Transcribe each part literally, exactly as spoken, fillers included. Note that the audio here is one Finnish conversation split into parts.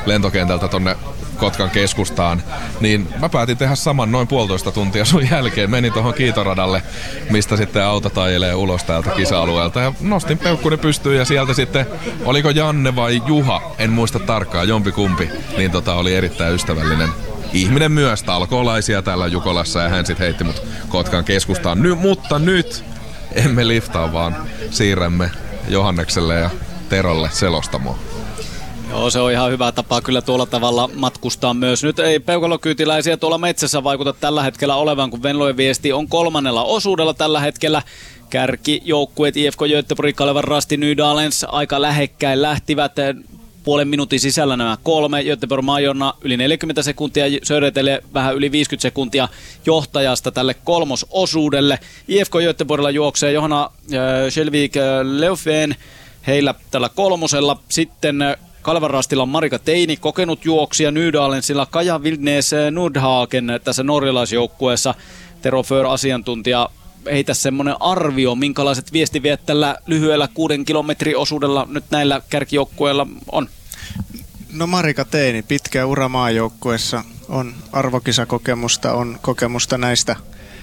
lentokentältä tonne Kotkan keskustaan, niin mä päätin tehdä saman noin puolitoista tuntia sun jälkeen. Menin tuohon kiitoradalle, mistä sitten auto tajelee ulos täältä kisa-alueelta ja nostin peukkuni pystyyn ja sieltä sitten, oliko Janne vai Juha, en muista tarkkaan, jompikumpi, niin tota oli erittäin ystävällinen ihminen myös, talkoolaisia täällä Jukolassa ja hän sitten heitti mut Kotkan keskustaan. Ny, mutta nyt emme liftaa, vaan siirrämme Johannekselle ja Terolle selostamoon. Joo, se on ihan hyvä tapa kyllä tuolla tavalla matkustaa myös. Nyt ei peukalokyytiläisiä tuolla metsässä vaikuta tällä hetkellä olevan, kun Venlojen Viesti on kolmannella osuudella tällä hetkellä. Kärkijoukkueet I F K Göteborg, Kalevan Rasti, Nydalens aika lähekkäin lähtivät. Puolen minuutin sisällä nämä kolme. Göteborg Majorna yli neljäkymmentä sekuntia, Södertälje vähän yli viisikymmentä sekuntia johtajasta tälle kolmososuudelle. I F K Göteborgilla juoksee Johanna äh, Skjelvik äh, Leufven heillä tällä kolmosella. Sitten äh, Kalevan Rastilla on Marika Teini, kokenut juoksija, Nydalensilla Kaja Wildnes Nordhagen tässä norjalaisjoukkueessa. Tero Föhr asiantuntija, heitä semmoinen arvio, minkälaiset viestiviet tällä lyhyellä kuuden kilometrin osuudella nyt näillä kärkijoukkueilla on? No Marika Teini, pitkä ura maajoukkueessa, on arvokisakokemusta, on kokemusta näistä,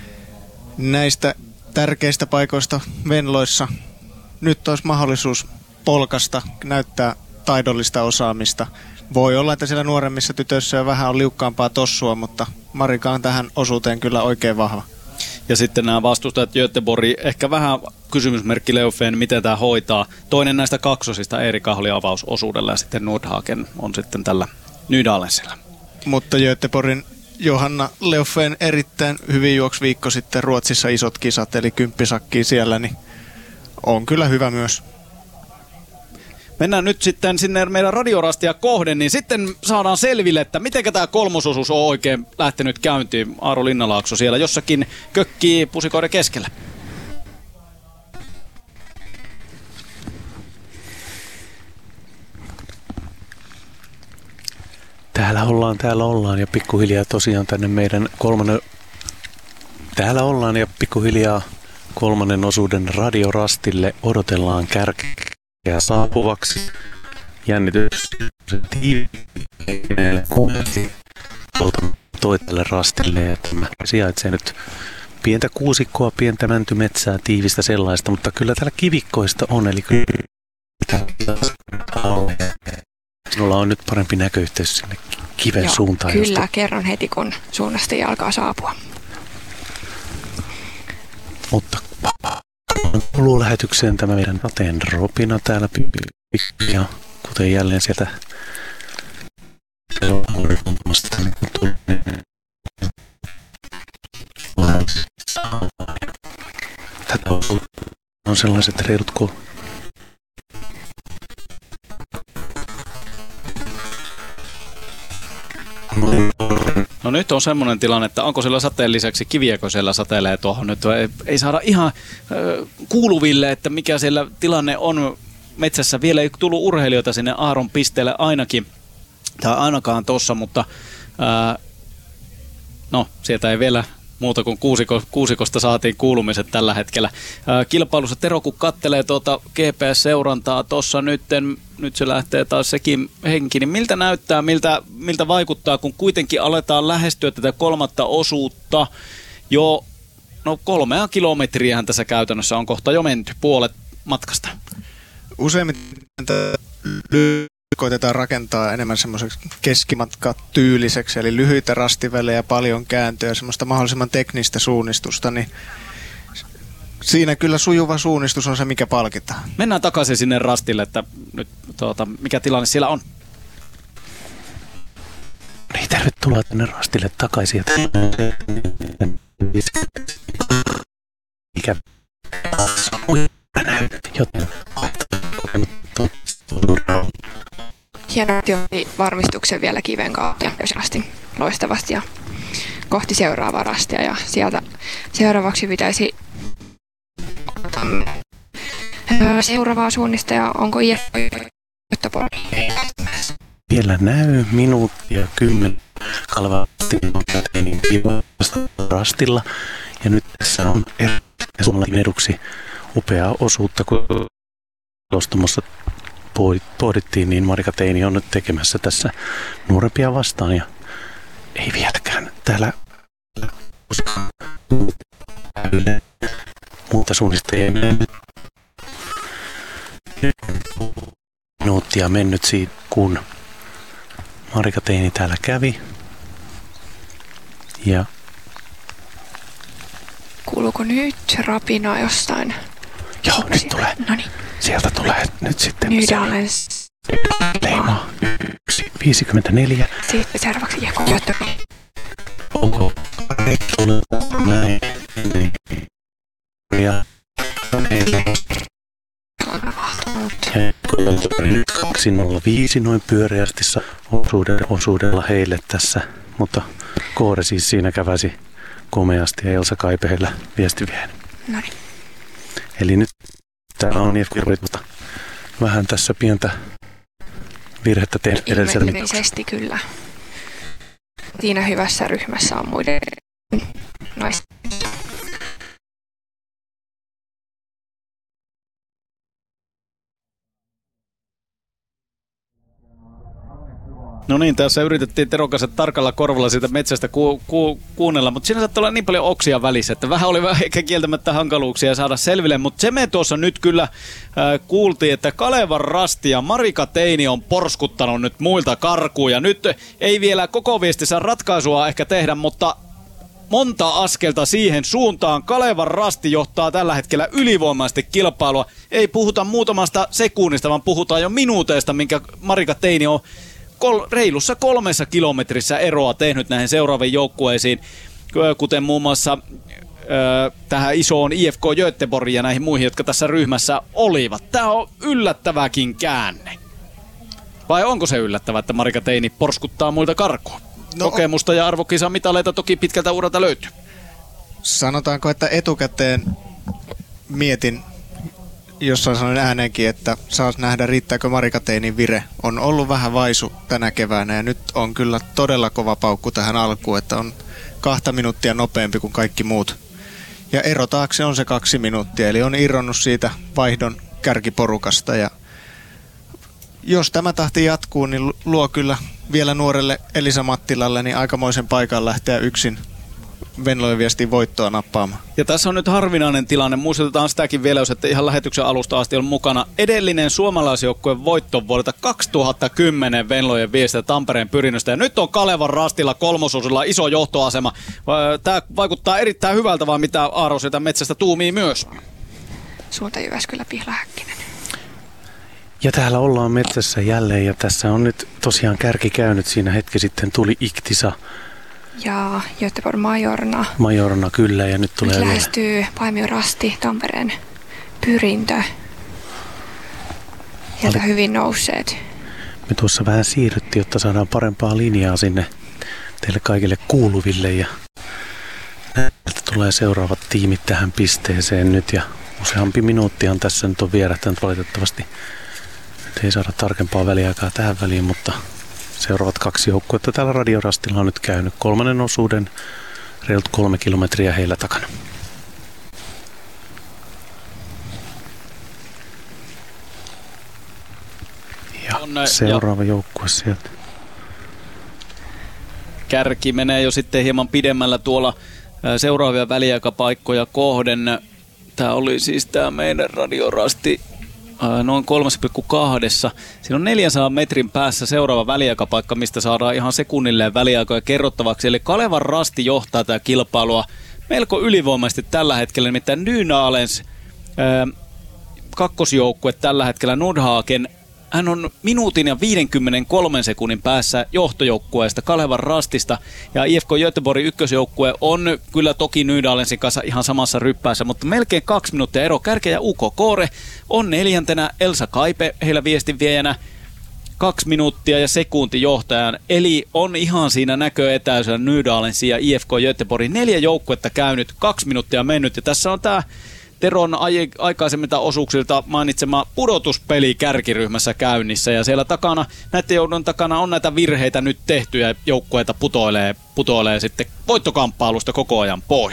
näistä tärkeistä paikoista Venloissa. Nyt olisi mahdollisuus polkasta, näyttää taidollista osaamista. Voi olla, että siellä nuoremmissa tytöissä jo vähän on liukkaampaa tossua, mutta Marika on tähän osuuteen kyllä oikein vahva. Ja sitten nämä vastustajat Göteborg, ehkä vähän kysymysmerkki Leufven, miten tämä hoitaa. Toinen näistä kaksosista Erik Ahli avausosuudella ja sitten Nordhagen on sitten tällä Nydalensilla. Mutta Göteborgin Johanna Leufven erittäin hyvin juoksi viikko sitten Ruotsissa isot kisat, eli kymppisakkiin siellä, niin on kyllä hyvä myös. Mennään nyt sitten sinne meidän radiorastia kohden, niin sitten saadaan selville, että miten tämä kolmososuus on oikein lähtenyt käyntiin. Aaro Linnalaakso siellä jossakin kökkii pusikoiden keskellä. Täällä ollaan, täällä ollaan ja pikkuhiljaa tosiaan tänne meidän kolmannen... Täällä ollaan ja pikkuhiljaa kolmannen osuuden radiorastille odotellaan kärkeä saapuvaksi. Jännitys tiiviimeille kommentti toi tälle rastille, että mä sijaitsee nyt pientä kuusikkoa, pientä mäntymetsää, tiivistä sellaista, mutta kyllä täällä kivikkoista on, eli kyllä sinulla on nyt parempi näköyhteys sinne kiven Joo, suuntaan. Kyllä, josta... kerron heti kun suunnasta alkaa saapua. Mutta kuuluu lähetykseen tämä meidän sateen ropina täällä ja kuten jälleen sieltä tätä on sellaiset reilut kuin No nyt on semmoinen tilanne, että onko siellä sateen lisäksi kiviäkö siellä satelee tuohon nyt. Ei, ei saada ihan äh, kuuluville, että mikä siellä tilanne on metsässä. Vielä ei tullut urheilijoita sinne Aaron pisteelle ainakin, tai ainakaan tossa, mutta äh, no sieltä ei vielä muuta kuin kuusiko, kuusikosta saatiin kuulumiset tällä hetkellä. Ää, kilpailussa Tero, kun kattelee tuota G P S-seurantaa tuossa nytten, nyt se lähtee taas sekin henki, niin miltä näyttää, miltä, miltä vaikuttaa, kun kuitenkin aletaan lähestyä tätä kolmatta osuutta jo, no kolmea kilometriähän tässä käytännössä on kohta jo menty, puolet matkasta. Useimmiten koitetaan rakentaa enemmän semmoiseksi keskimatkatyyliseksi, eli lyhyitä rastivälejä, paljon kääntöjä, semmoista mahdollisimman teknistä suunnistusta, niin siinä kyllä sujuva suunnistus on se, mikä palkitaan. Mennään takaisin sinne rastille, että nyt tuota, mikä tilanne siellä on? Niin, tervetuloa tänne rastille takaisin. Mikä joten hienosti otti varmistuksen vielä kiven kautta ja loistavasti ja kohti seuraavaa rastia ja sieltä seuraavaksi pitäisi ottaa seuraavaa suunnista ja onko I F K vielä näy minuuttia kymmen kalvastin rastilla ja nyt tässä on suomalainen eduksi upeaa osuutta, kun tuostamossa pohdittiin, niin Marika Teini on nyt tekemässä tässä nuorempia vastaan ja ei vieläkään täällä muuta suunnistajia minuuttia mennyt siitä, kun Marika Teini täällä kävi. Ja kuuluuko nyt rapinaa jostain? Joo, Onko nyt tulee. Noniin. Sieltä tulee nyt sitten Nydalens leima yksi viisikymmentäneljä. Sitten seuraavaksi Jekko Göteborg. Onko tullut näin? Ja nyt kaksi nolla viisi noin pyöreästi osuudella, osuudella heille tässä, mutta Koore siis siinä käväsi komeasti ja Elsa Kaipe heillä viesti vien. Noniin. Eli nyt täällä on mutta vähän tässä pientä virhettä tehnyt edellisellä Ilmeisesti kyllä. Siinä hyvässä ryhmässä on muiden naisten. No niin, tässä yritettiin Teron kanssa tarkalla korvalla siitä metsästä ku, ku, kuunnella, mutta siinä saattaa olla niin paljon oksia välissä, että vähän oli vähän ehkä kieltämättä hankaluuksia saada selville, mutta se me tuossa nyt kyllä äh, kuultiin, että Kalevan Rasti ja Marika Teini on porskuttanut nyt muilta karkuun ja nyt ei vielä koko viestissä ratkaisua ehkä tehdä, mutta monta askelta siihen suuntaan. Kalevan Rasti johtaa tällä hetkellä ylivoimaisesti kilpailua. Ei puhuta muutamasta sekunnista, vaan puhutaan jo minuuteista, minkä Marika Teini on Kol- reilussa kolmessa kilometrissä eroa tehnyt näihin seuraaviin joukkueisiin, kuten muun muassa ö, tähän isoon I F K Göteborgiin ja näihin muihin, jotka tässä ryhmässä olivat. Tämä on yllättäväkin käänne. Vai onko se yllättävää, että Marika Teini porskuttaa muilta karkua? No, kokemusta ja arvokisamitaleita toki pitkältä uralta löytyy. Sanotaanko, että etukäteen mietin jossain sanoin ääneenkin, että saas nähdä riittääkö Marika Teinin vire. On ollut vähän vaisu tänä keväänä ja nyt on kyllä todella kova paukku tähän alkuun, että on kahta minuuttia nopeampi kuin kaikki muut. Ja ero taakse on se kaksi minuuttia, eli on irronnut siitä vaihdon kärkiporukasta. Ja jos tämä tahti jatkuu, niin luo kyllä vielä nuorelle Elisa Mattilalle niin aikamoisen paikan lähteä yksin Venlojen viestiin voittoa nappaamaan. Ja tässä on nyt harvinainen tilanne. Muistutetaan sitäkin vielä, jos ette ihan lähetyksen alusta asti on mukana. Edellinen suomalaisjoukkueen voitto vuodelta kaksituhattakymmenen Venlojen viestistä Tampereen Pyrinnöstä. Ja nyt on Kalevan Rastilla kolmososilla iso johtoasema. Tämä vaikuttaa erittäin hyvältä, vaan mitä Aaro sieltä metsästä tuumii myös. Suunta Jyväskylä Pihla Häkkinen. Ja täällä ollaan metsässä jälleen ja tässä on nyt tosiaan kärki käynyt. Siinä hetki sitten tuli Iktisa. Ja Göteborg Majorna. Majorna kyllä ja nyt tulee nyt lähestyy Paimio Rasti, Tampereen Pyrintö. Sieltä hyvin nousseet. Me tuossa vähän siirryttiin, jotta saadaan parempaa linjaa sinne teille kaikille kuuluville. Ja näiltä tulee seuraavat tiimit tähän pisteeseen nyt ja useampi minuuttihan tässä nyt on vierähtänyt valitettavasti. Nyt ei saada tarkempaa väliaikaa tähän väliin, mutta seuraavat kaksi joukkuetta täällä Radiorastilla on nyt käynyt kolmannen osuuden, reilut kolme kilometriä heillä takana. Ja Onne, seuraava ja joukkue sieltä. Kärki menee jo sitten hieman pidemmällä tuolla seuraavia väliaikapaikkoja kohden. Tämä oli siis tämä meidän Radiorasti noin kolme pilkku kaksi. Siinä on neljänsadan metrin päässä seuraava väliaikapaikka, mistä saadaan ihan sekunnilleen väliaikoja kerrottavaksi. Eli Kalevan Rasti johtaa tätä kilpailua melko ylivoimaisesti tällä hetkellä. Nimittäin Nynalens kakkosjoukkue tällä hetkellä Nordhagen. Hän on minuutin ja viidenkymmenenkolmen sekunnin päässä johtojoukkueesta Kalevan Rastista. Ja I F K Göteborgin ykkösjoukkue on kyllä toki Nydalensin kanssa ihan samassa ryppäässä, mutta melkein kaksi minuuttia ero. Kärkeä ja Uko Koore on neljäntenä, Elsa Kaipe heillä viestinviejänä kaksi minuuttia ja sekunti johtajan. Eli on ihan siinä näköetäisyydellä Nydalensin ja I F K Göteborgin neljä joukkuetta käynyt, kaksi minuuttia mennyt. Ja tässä on tämä Teron aikaisemmilta osuuksilta mainitsema pudotuspeli kärkiryhmässä käynnissä ja siellä takana, näiden joudun takana on näitä virheitä nyt tehty ja joukkueita putoilee, putoilee sitten voittokamppailusta koko ajan pois.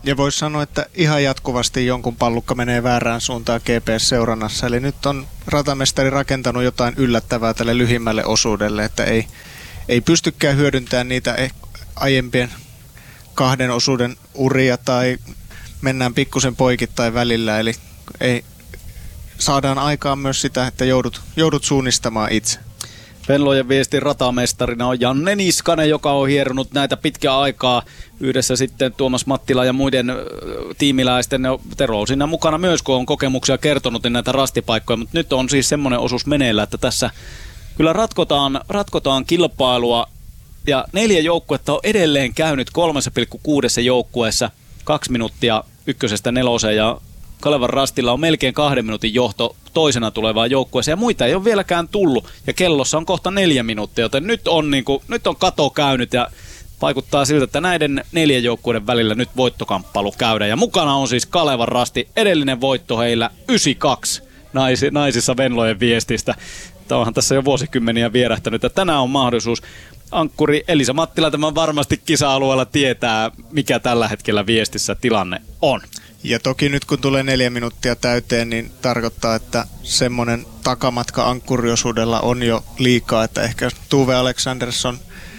ja voisi sanoa, että ihan jatkuvasti jonkun pallukka menee väärään suuntaan G P S-seurannassa. Eli nyt on ratamestari rakentanut jotain yllättävää tälle lyhimmälle osuudelle, että ei, ei pystykään hyödyntämään niitä eh, aiempien kahden osuuden uria tai mennään pikkusen poikittain välillä. Eli ei, saadaan aikaan myös sitä, että joudut, joudut suunnistamaan itse. Venlojen viestin ratamestarina on Janne Niskanen, joka on hieronut näitä pitkää aikaa yhdessä sitten Tuomas Mattila ja muiden tiimiläisten. Tero on siinä mukana myös, kun on kokemuksia kertonut niin näitä rastipaikkoja, mutta nyt on siis semmoinen osuus meneillä, että tässä kyllä ratkotaan, ratkotaan kilpailua ja neljä joukkuetta on edelleen käynyt kolme pilkku kuusi joukkueessa kaksi minuuttia ykkösestä neloseen ja Kalevan rastilla on melkein kahden minuutin johto toisena tulevaan joukkueeseen ja muita ei ole vieläkään tullut ja kellossa on kohta neljä minuuttia, joten nyt on, niin kuin, nyt on kato käynyt ja vaikuttaa siltä, että näiden neljän joukkueiden välillä nyt voittokamppailu käydään ja mukana on siis Kalevan rasti, edellinen voitto heillä yhdeksänkymmentäkaksi naisi, naisissa Venlojen viestistä. Tämä onhan tässä jo vuosikymmeniä vierähtänyt ja tänään on mahdollisuus. Ankkuri Elisa Mattila tämän varmasti kisa-alueella tietää, mikä tällä hetkellä viestissä tilanne on. Ja toki nyt kun tulee neljä minuuttia täyteen, niin tarkoittaa, että semmoinen takamatka ankkuriosuudella on jo liikaa, että ehkä Tuve Alexandersson,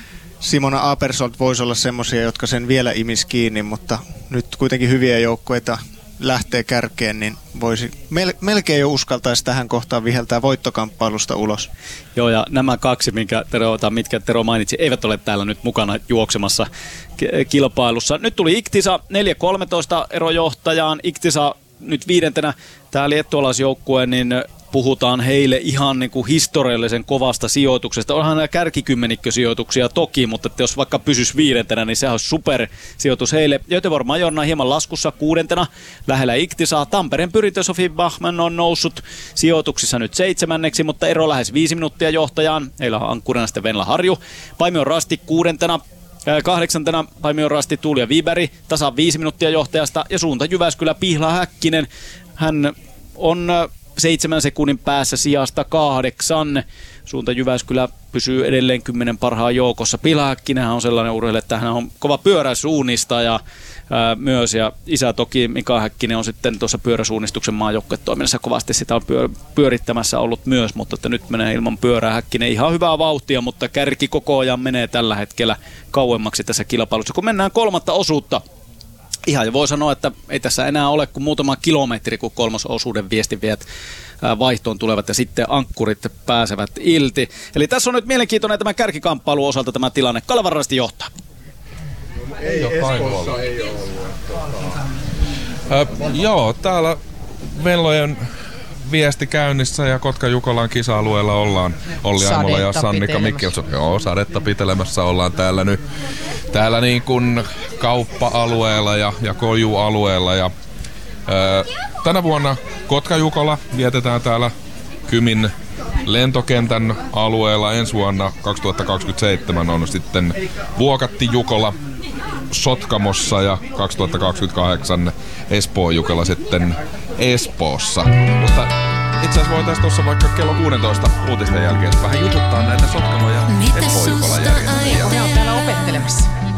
Simona Apersold voisi olla semmoisia, jotka sen vielä imis kiinni, mutta nyt kuitenkin hyviä joukkueita lähtee kärkeen, niin voisi mel- melkein jo uskaltaisi tähän kohtaan viheltää voittokamppailusta ulos. Joo, ja nämä kaksi, minkä Tero, tai mitkä Tero mainitsi, eivät ole täällä nyt mukana juoksemassa kilpailussa. Nyt tuli Iktisa neljä kolmetoista erojohtajaan. Iktisa nyt viidentenä, tämä liettualaisjoukkue, niin puhutaan heille ihan niin kuin historiallisen kovasta sijoituksesta. Onhan nämä kärkikymmenikkösijoituksia toki, mutta jos vaikka pysyisi viidentenä, niin sehän olisi supersijoitus heille. Göteborg Majorna hieman laskussa kuudentena, lähellä Iktisaa. Tampereen Pyrintö Sofi Bachmann on noussut sijoituksissa nyt seitsemänneksi, mutta ero lähes viisi minuuttia johtajaan. Heillä on ankkurina sitten Venla Harju. Paimion Rasti kuudentena. Kahdeksantena Paimion Rasti Tuuli ja Viberg, tasan viisi minuuttia johtajasta ja suunta Jyväskylä Pihla Häkkinen. Hän on seitsemän sekunnin päässä sijasta kahdeksan. Suunta Jyväskylä pysyy edelleen kymmenen parhaan joukossa. Pihla Häkkinenhän on sellainen urheilija, että hän on kova pyöräsuunnista ja ää, myös. Ja isä toki Mika Häkkinen on sitten tuossa pyöräsuunnistuksen maajoukkuetoiminnassa kovasti sitä on pyör, pyörittämässä ollut myös, mutta että nyt menee ilman pyörää Häkkinen ihan hyvää vauhtia, mutta kärki koko ajan menee tällä hetkellä kauemmaksi tässä kilpailussa. Kun mennään kolmatta osuutta, ihan jo voi sanoa, että ei tässä enää ole kuin muutama kilometri, kun kolmososuuden viestinviejät vaihtoon tulevat ja sitten ankkurit pääsevät ilti. Eli tässä on nyt mielenkiintoinen tämän kärkikamppailun osalta tämä tilanne. Kalevan Rasti johtaa. Ei, Espoossa ei ollut. Äh, joo, täällä Venlojen viesti käynnissä ja Kotka-Jukolan kisa-alueella ollaan. Olli Aimola ja Sannika Mikkelson. Joo, sadetta pitelemässä ollaan täällä nyt. Täällä niin kuin kauppa-alueella ja, ja koju-alueella. Ja, ää, tänä vuonna Kotka-Jukola vietetään täällä Kymin lentokentän alueella. Ensi vuonna kaksituhattakaksikymmentäseitsemän on sitten Vuokatti-Jukola Sotkamossa ja kaksituhattakaksikymmentäkahdeksan Espoo-Jukola sitten Espoossa. Mutta itse asiassa voitaisiin tuossa vaikka kello kuusitoista uutisten jälkeen vähän jututtaa näitä Sotkamo- ja Espoo-Jukolan järjestelmiä. Ne on täällä opettelemassa.